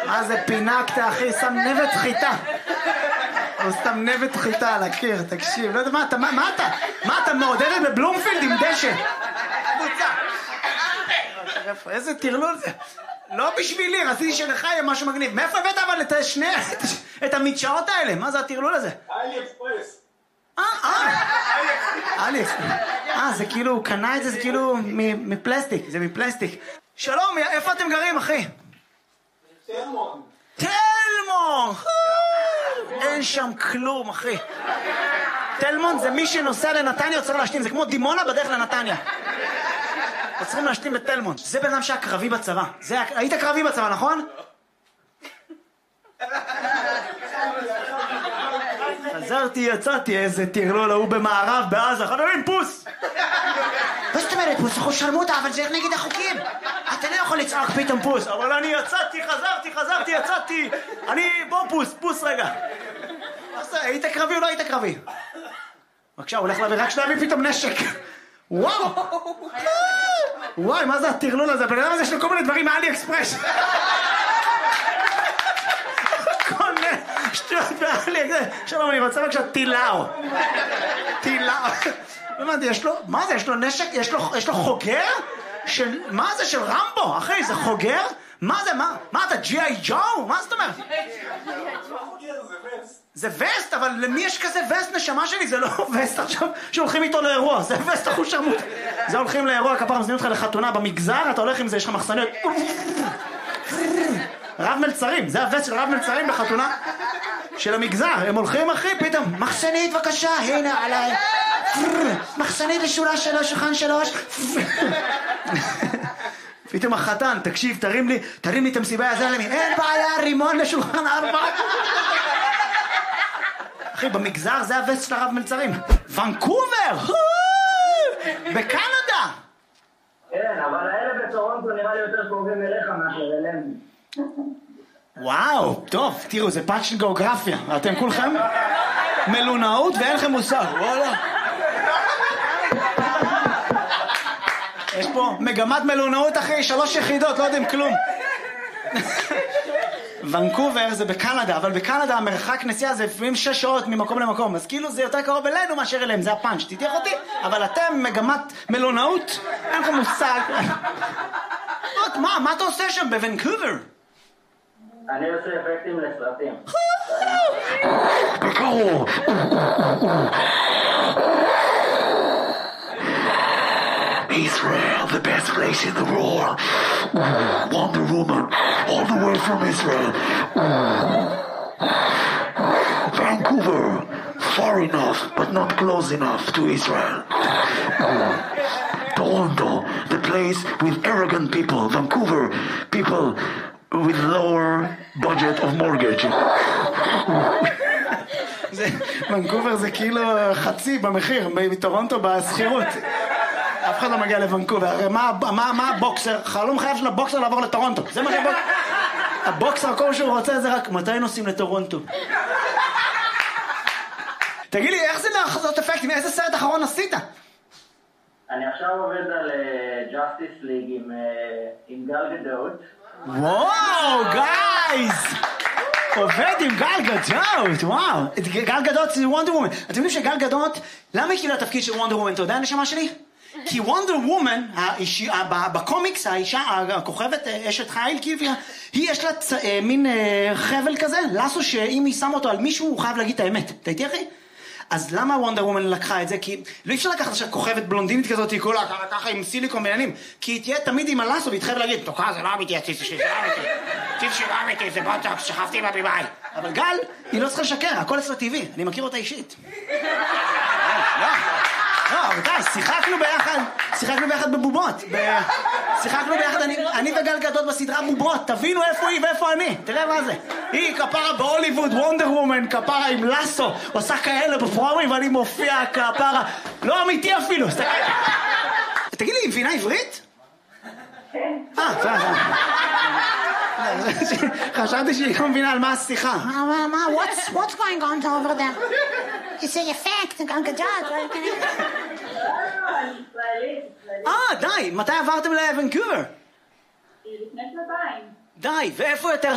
מה זה פינקת, אחי? שם נבט חיטה. הוא שם נבט חיטה על הקיר, תקשיב. לא יודע, מה אתה מעודדת בבלומפילד עם דשא? קבוצה. איזה טרלול זה. לא בשבילי, רציתי שלך יהיה משהו מגניב. מאיפה הבאת אבל את המדשאות האלה? מה זה הטרלול הזה? אלי אקספרס. זה כאילו, הוא קנה את זה, זה כאילו מפלסטיק, זה מפלסטיק. שלום, איפה אתם גרים, אחי? תלמון. תלמון! אין שם כלום, אחי. תלמון זה מי שנוסע לנתניה, צריך להשתים, זה כמו דימונה בדרך לנתניה. צריכים להשתים בתלמון. זה בן אדם שהיה קרבי בצבא. היית קרבי בצבא, נכון? חזרתי, יצאתי, איזה טרלול, הוא במערב, בעזה, חברים, פוס! מה זאת אומרת פוס? אנחנו שרמוטה, אבל זה נגד החוקים. אתה לא יכול לצעק פתאום פוס. אבל אני יצאתי, חזרתי, יצאתי. בוא פוס רגע. היית קרבי או לא היית קרבי? בבקשה, הוא הולך להביא, רק שלהביא פתאום נשק. וואי, מה זה הטרלול הזה? בן אדם הזה יש לו כל מיני דברים מאלי אקספרס. כל מיני שטויות באלי אקספרס. שלום, אני רוצה בבקשה טילאו. יש לו, מה זה? יש לו נשק? יש לו חוגר? מה זה? של רמבו? אחי, זה חוגר? מה זה? מה אתה? ג'י.איי ג'ו? מה זאת אומרת? זה וסט, אבל למי יש כזה וסט, נשמה שלי? זה לא וסט עכשיו שהולכים איתו לאירוע, זה וסט אחוז שרמוט. זה הולכים לאירוע, כפר מזמין אותך לחתונה במגזר, אתה הולך עם זה, יש לך מחסניות. רב מלצרים, זה הווסט של רב מלצרים בחתונה של המגזר. הם הולכים, אחי, פתאום, מחסנית בבקשה, הנה עליי. מחסנית לשורה 3, שולחן 3. פתאום החתן, תקשיב, תרים לי את המסיבה הזה, אין בעיה, רימון לשולחן 4. אחי, במגזר זה הווסט של הרב מלצרים. ונקובר! בקנדה! כן, אבל האלה בטורונטו נראה לי יותר קרובים אליך מאשר אלינו. וואו, טוב, תראו, זה פאנץ' של גיאוגרפיה. אתם כולכם מלונאות ואין לכם מושג, וואלה. יש פה מגמת מלונאות, אחי, 3 יחידות, לא יודעים כלום. ונקובר זה בקנדה, אבל בקנדה המרחק נסיעה זה לפעמים 6 שעות ממקום למקום, אז כאילו זה יותר קרוב אלינו מאשר אליהם, זה הפאנץ', תתייח אותי, אבל אתם מגמת מלונאות, אין לכם מושג. מה אתה עושה שם בוונקובר? אני עושה אפקטים לסרטים. בקרוב. Israel, the best place in the world. Wonder Woman, all the way from Israel. Vancouver, far enough, but not close enough to Israel. Toronto, the place with arrogant people. Vancouver, people with lower budget of mortgage. ונקובר זה כאילו חצי במחיר, מטורונטו בסחירות. אף אחד לא מגיע לוונקובר, הרי מה הבוקסר? חלום חייב של הבוקסר לעבור לטורונטו, זה מה שבוקסר. הבוקסר, כל שהוא רוצה זה רק, מתי נוסעים לטורונטו? תגיד לי, איך זה לעשות אפקטים? איזה סרט אחרון עשית? אני עכשיו עובד על Justice League עם גל גדות. וואו, גייז! עובד עם גל גדות, וואו. גל גדות זה וונדר וומן. אתם יודעים שגל גדות, למה היא קיבלה התפקיד של וונדר וומן? אתה יודע הנשמה שלי? כי וונדר וומן, בקומיקס, האישה, הכוכבת, אשת חיל, היא יש לה מין חבל כזה, לסו שאם היא שם אותו על מישהו, הוא חייב להגיד את האמת. אתה איתי אחי? אז למה וונדר וומן לקחה את זה? כי לא אפשר לקחת עכשיו כוכבת בלונדינית כזאת, היא כולה ככה עם סיליקון בעניינים, כי היא תהיה תמיד עם הלסו, והיא תחייב להגיד, תוקע, זה לא אמיתי, הציץ שלי, זה לא אמיתי, הציץ שלי לא אמיתי, זה בוטוקס, שכבתי בביבי. אבל גל, היא לא צריכה לשקר, הכל אצלה טבעי, אני מכיר אותה אישית. לא, רבותיי, שיחקנו ביחד בבובות. שיחקנו ביחד, אני וגל גדות בסדרה בובות. תבינו איפה היא ואיפה אני. תראה מה זה. היא כפרה בהוליווד, וונדר וומן, כפרה עם לסו, עושה כאלה בפרומים ואני מופיע כפרה. לא אמיתי אפילו. תגיד לי, היא מבינה עברית? כן. חשבתי שהיא לא מבינה על מה השיחה. What's going on over there? It's an effect, גל גדות. די, מתי עברתם לוונקובר? לפני 2 די, ואיפה יותר